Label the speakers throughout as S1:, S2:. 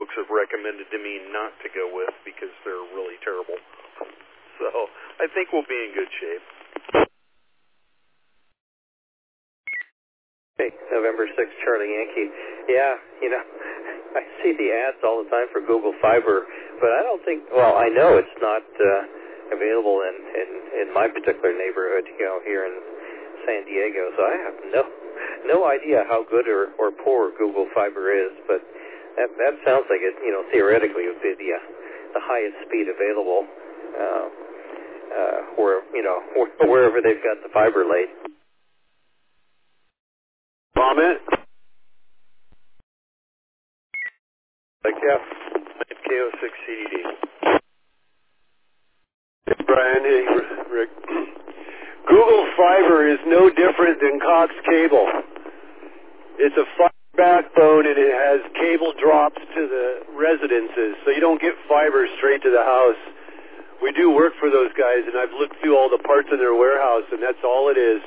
S1: folks have recommended to me not to go with because they're really terrible. So I think we'll be in good shape.
S2: Hey, November 6th, Charlie Yankee. Yeah, I see the ads all the time for Google Fiber, but I don't think, well, I know it's not available in my particular neighborhood, here in San Diego, so I have no idea how good or poor Google Fiber is, but that sounds like it, theoretically would be the highest speed available, wherever they've got the fiber laid.
S3: Comment?
S1: Jeff, KO6CDD.
S3: Hey, Brian, hey, Rick. Google Fiber is no different than Cox Cable. It's a fiber backbone, and it has cable drops to the residences, so you don't get fiber straight to the house. We do work for those guys, and I've looked through all the parts in their warehouse, and that's all it is.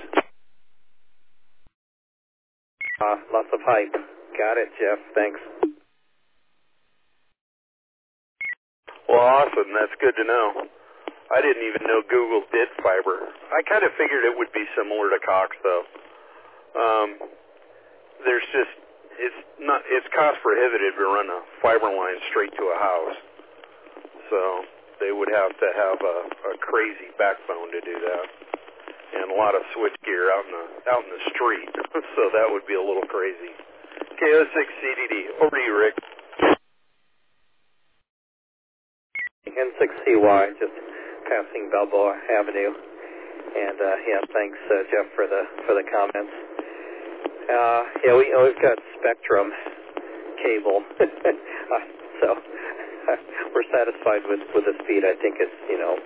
S2: Lots of hype. Got it, Jeff. Thanks.
S1: Well, awesome. That's good to know. I didn't even know Google did fiber. I kind of figured it would be similar to Cox, though. It's cost prohibitive to run a fiber line straight to a house. So they would have to have a crazy backbone to do that, and a lot of switch gear out in the street. So that would be a little crazy. KO6CDD. Over to you, Rick.
S2: N6CY, just passing Balboa Avenue, and thanks Jeff for the comments. We've got Spectrum cable, so we're satisfied with the speed. I think it's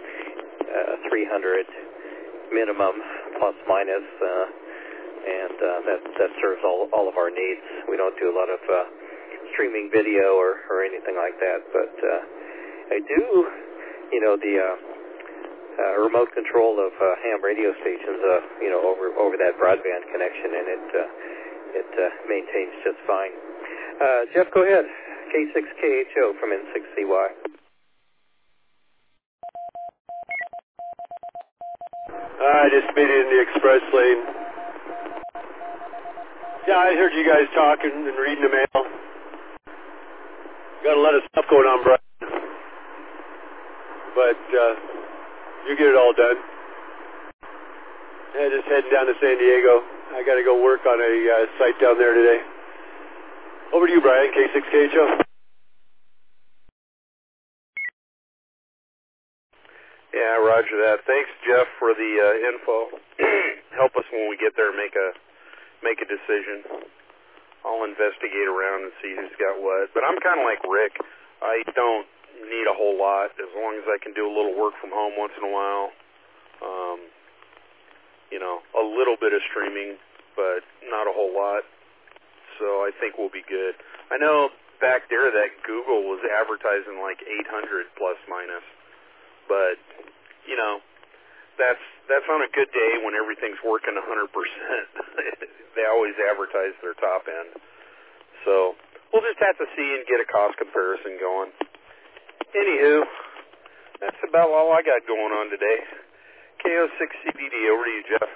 S2: 300 minimum plus minus, and that serves all of our needs. We don't do a lot of streaming video or anything like that, but I do, the remote control of ham radio stations, over that broadband connection, and it maintains just fine. Jeff, go ahead. K6KHO from N6CY.
S3: I just made it in the express lane. Yeah, I heard you guys talking and reading the mail. Got a lot of stuff going on, Brian. But you get it all done. Yeah, just heading down to San Diego. I got to go work on a site down there today. Over to you, Brian, K6KHO.
S1: Yeah, roger that. Thanks, Jeff, for the info. Help us when we get there and make a decision. I'll investigate around and see who's got what. But I'm kind of like Rick. I don't need a whole lot as long as I can do a little work from home once in a while. A little bit of streaming, but not a whole lot. So I think we'll be good. I know back there that Google was advertising like 800 plus minus, but that's on a good day when everything's working 100%. They always advertise their top end. So we'll just have to see and get a cost comparison going. Anywho, that's about all I got going on today. KO6CBD, over to you, Jeff.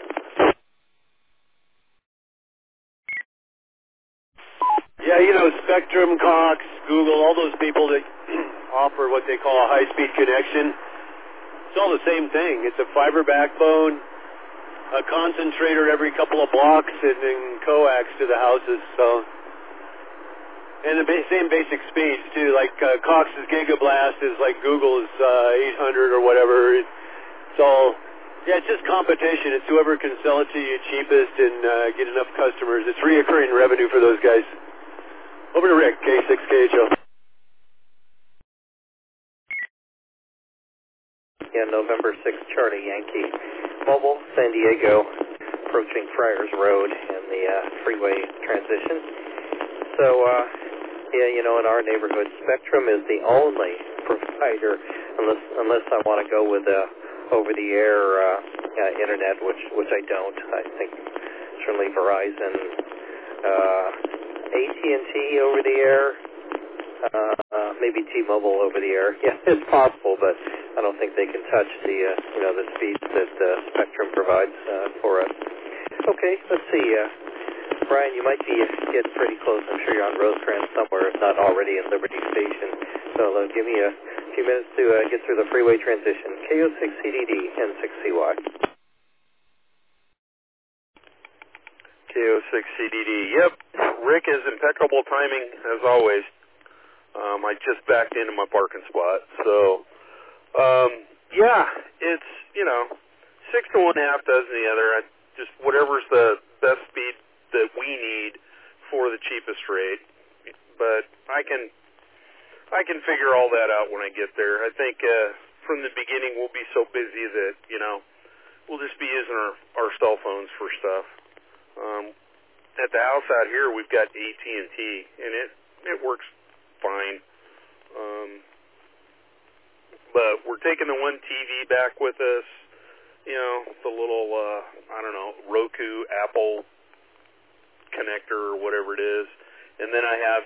S3: Yeah, Spectrum, Cox, Google, all those people that offer what they call a high-speed connection, it's all the same thing. It's a fiber backbone, a concentrator every couple of blocks, and then coax to the houses. So, and the same basic speeds too. Like Cox's Gigablast is like Google's 800 or whatever. It's all, it's just competition. It's whoever can sell it to you cheapest and get enough customers. It's reoccurring revenue for those guys. Over to Rick, K6KHO.
S2: Yeah, November 6th, Charlie Yankee. Mobile, San Diego, approaching Friars Road and the freeway transition. So, in our neighborhood, Spectrum is the only provider, unless I want to go with over-the-air internet, which I don't. I think certainly Verizon, AT&T over-the-air, maybe T-Mobile over the air. Yeah, it's possible, but I don't think they can touch the the speeds that Spectrum provides for us. Okay, let's see. Brian, you might be getting pretty close. I'm sure you're on Rosecrans somewhere, if not already in Liberty Station. So give me a few minutes to get through the freeway transition. KO6CDD and 6CY.
S1: KO6CDD. Yep, Rick is impeccable timing as always. I just backed into my parking spot. So, yeah, it's 6 to 1.5 dozen the other. Just whatever's the best speed that we need for the cheapest rate. But I can figure all that out when I get there. I think from the beginning we'll be so busy that we'll just be using our cell phones for stuff. At the house out here we've got AT&T and it works fine. But we're taking the one TV back with us. The little Roku, Apple connector or whatever it is, and then I have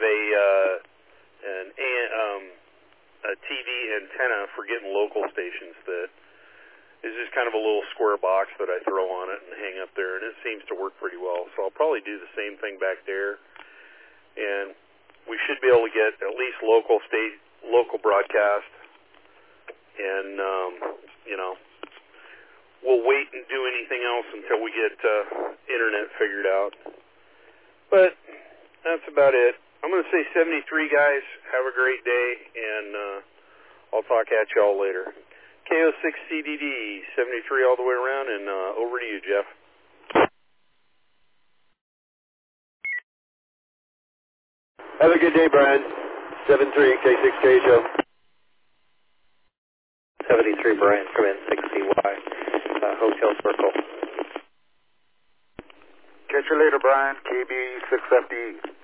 S1: a TV antenna for getting local stations that is just kind of a little square box that I throw on it and hang up there, and it seems to work pretty well. So I'll probably do the same thing back there, and we should be able to get at least local broadcast, and we'll wait and do anything else until we get internet figured out. But that's about it. I'm going to say 73, guys. Have a great day, and I'll talk at y'all later. KO6CDD, 73 all the way around, and over to you, Jeff.
S3: Have a good day, Brian. 73 K6K show.
S2: 73 Brian, come in 6CY, Hotel Circle.
S4: Catch you later, Brian. KB6FD.